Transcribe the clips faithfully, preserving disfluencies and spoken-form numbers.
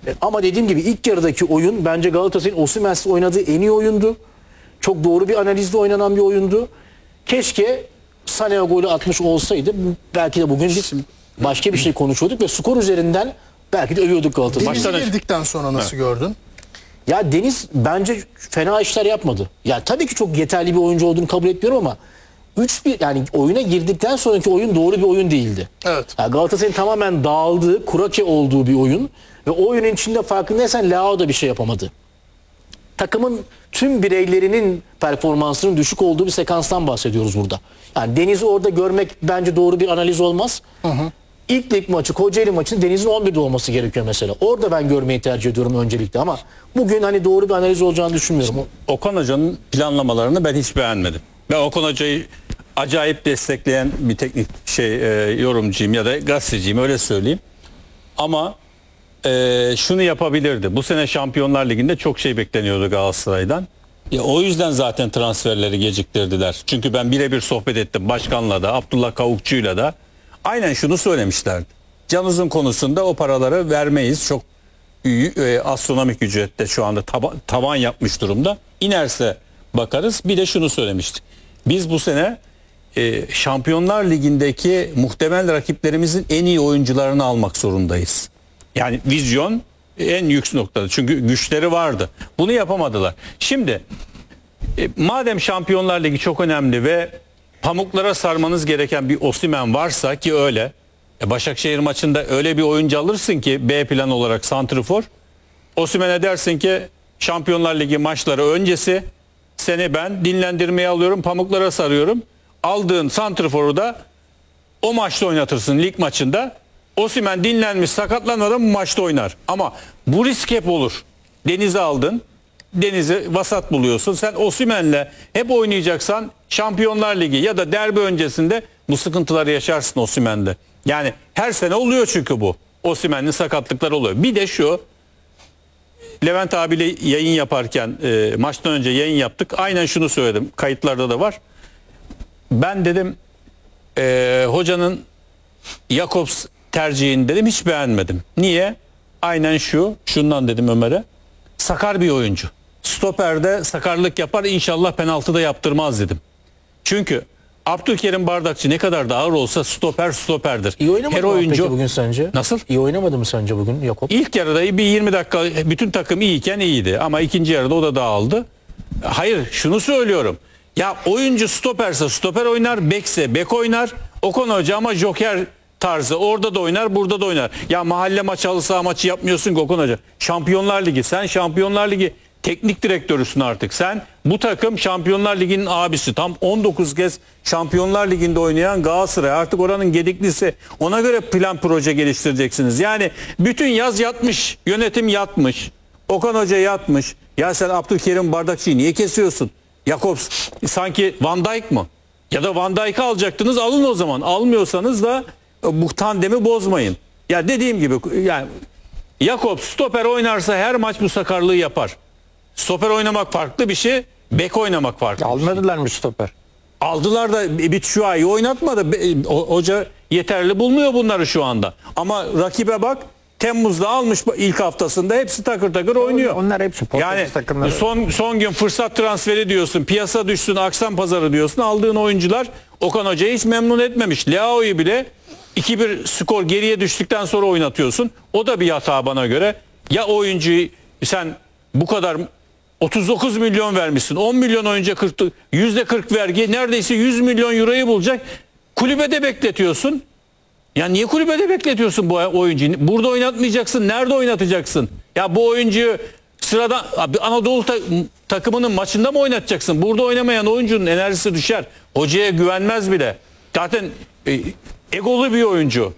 E, ama dediğim gibi ilk yarıdaki oyun bence Galatasaray'ın Osimhen'siz oynadığı en iyi oyundu. Çok doğru bir analizle oynanan bir oyundu. Keşke Sané o golü atmış olsaydı belki de bugün biz başka bir şey konuşuyorduk ve skor üzerinden belki de övüyorduk Galatasaray'ı. Deniz'i girdikten sonra nasıl gördün? Ya Deniz bence fena işler yapmadı. Ya tabii ki çok yeterli bir oyuncu olduğunu kabul etmiyorum ama üç bir yani oyuna girdikten sonraki oyun doğru bir oyun değildi. Evet. Ya Galatasaray'ın tamamen dağıldığı, kurake olduğu bir oyun ve o oyunun içinde farkındaysan Leao da bir şey yapamadı. Takımın tüm bireylerinin performansının düşük olduğu bir sekanstan bahsediyoruz burada. Yani Deniz'i orada görmek bence doğru bir analiz olmaz. Hı hı. İlk lig maçı, Kocaeli maçında Deniz'in on birde olması gerekiyor mesela. Orada ben görmeyi tercih ediyorum öncelikle ama bugün hani doğru bir analiz olacağını düşünmüyorum. Okan Hoca'nın planlamalarını ben hiç beğenmedim. Ben Okan Hoca'yı acayip destekleyen bir teknik şey e, yorumcuyum ya da gazeteciyim, öyle söyleyeyim. Ama e, şunu yapabilirdi. Bu sene Şampiyonlar Ligi'nde çok şey bekleniyordu Galatasaray'dan. Ya, o yüzden zaten transferleri geciktirdiler. Çünkü ben birebir sohbet ettim başkanla da, Abdullah Kavukçu'yla da. Aynen şunu söylemişlerdi. Can Uzun konusunda o paraları vermeyiz. Çok e, astronomik ücrette şu anda taba, tavan yapmış durumda. İnerse bakarız. Bir de şunu söylemişti. Biz bu sene e, Şampiyonlar Ligi'ndeki muhtemel rakiplerimizin en iyi oyuncularını almak zorundayız. Yani vizyon en yüksek noktada. Çünkü güçleri vardı. Bunu yapamadılar. Şimdi e, madem Şampiyonlar Ligi çok önemli ve pamuklara sarmanız gereken bir Osimhen varsa ki öyle. E Başakşehir maçında öyle bir oyuncu alırsın ki B plan olarak santrifor. Osimhen'e dersin ki Şampiyonlar Ligi maçları öncesi seni ben dinlendirmeye alıyorum, pamuklara sarıyorum. Aldığın santriforu da o maçta oynatırsın lig maçında. Osimhen dinlenmiş, sakatlanmadan bu maçta oynar. Ama bu risk hep olur. Deniz'i aldın. Deniz'i vasat buluyorsun. Sen Osimhen'le hep oynayacaksan Şampiyonlar Ligi ya da derbi öncesinde bu sıkıntıları yaşarsın Osimhen'de. Yani her sene oluyor çünkü bu. Osimhen'in sakatlıkları oluyor. Bir de şu, Levent abiyle yayın yaparken e, maçtan önce yayın yaptık. Aynen şunu söyledim. Kayıtlarda da var. Ben dedim e, hocanın Jakobs tercihini dedim hiç beğenmedim. Niye? Aynen şu. Şundan dedim Ömer'e. Sakar bir oyuncu. Stoperde sakarlık yapar, inşallah penaltıda yaptırmaz dedim. Çünkü Abdülkerim Bardakçı ne kadar da ağır olsa stoper stoperdir. İyi oynamadı Her mı oyuncu peki bugün sence? Nasıl? İyi oynamadı mı sence bugün Jakob? İlk yarıda bir yirmi dakika bütün takım iyiyken iyiydi ama ikinci yarıda o da dağıldı. Hayır, şunu söylüyorum. Ya oyuncu stoperse stoper oynar, bekse bek oynar. Okan Hoca ama joker tarzı orada da oynar, burada da oynar. Ya mahalle maçı, halı saha maçı yapmıyorsun ki Okan Hoca. Şampiyonlar Ligi, sen Şampiyonlar Ligi teknik direktörüsün artık. Sen bu takım Şampiyonlar Ligi'nin abisi. Tam on dokuz kez Şampiyonlar Ligi'nde oynayan Galatasaray. Artık oranın gediklisi. Ona göre plan proje geliştireceksiniz. Yani bütün yaz yatmış. Yönetim yatmış. Okan Hoca yatmış. Ya sen Abdülkerim Bardakçı'yı niye kesiyorsun? Jakobs sanki Van Dijk mı? Ya da Van Dijk'ı alacaktınız, alın o zaman. Almıyorsanız da bu tandemi bozmayın. Ya dediğim gibi yani Jakobs stoper oynarsa her maç bu sakarlığı yapar. Stoper oynamak farklı bir şey, bek oynamak farklı. Almadılar mı stoper? Aldılar da bir şu ayı oynatmadı. Hoca yeterli bulmuyor bunları şu anda. Ama rakibe bak, Temmuz'da almış ilk haftasında hepsi takır takır oynuyor. Onlar hepsi yani takımları. son son gün fırsat transferi diyorsun, piyasa düşsün, akşam pazarı diyorsun. Aldığın oyuncular Okan Hoca'yı hiç memnun etmemiş. Leao'yu bile iki bir skor geriye düştükten sonra oynatıyorsun. O da bir hata bana göre. Ya oyuncuyu sen bu kadar otuz dokuz milyon vermişsin. on milyon oyuncu kırk, yüzde kırk vergi, neredeyse yüz milyon euroyu bulacak. Kulübede bekletiyorsun. Ya niye kulübede bekletiyorsun bu oyuncuyu? Burada oynatmayacaksın. Nerede oynatacaksın? Ya bu oyuncuyu sıradan Anadolu ta takımının maçında mı oynatacaksın? Burada oynamayan oyuncunun enerjisi düşer. Hocaya güvenmez bile. Zaten e, egolu bir oyuncu.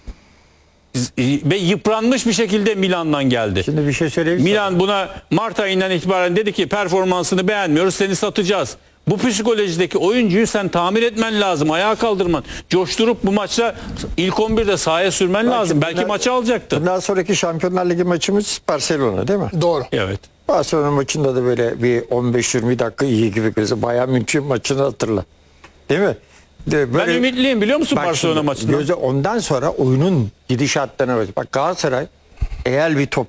Ve yıpranmış bir şekilde Milan'dan geldi. Şimdi bir şey söyleyeyim. Milan buna Mart ayından itibaren dedi ki performansını beğenmiyoruz, seni satacağız. Bu psikolojideki oyuncuyu sen tamir etmen lazım, ayağa kaldırman, coşturup bu maçta ilk on birde sahaya sürmen Belki lazım. bundan, Belki maçı alacaktı. Bundan sonraki Şampiyonlar Ligi maçımız Barcelona değil mi? Doğru. Evet. Barcelona maçında da böyle bir on beş yirmi dakika iyi gibi gözü. Bayern Münih maçını hatırla. Değil mi? De böyle, ben ümitliyim biliyor musun Barcelona maçında? Gözü ondan sonra oyunun gidişatlarına bak. Bak Galatasaray eğer bir top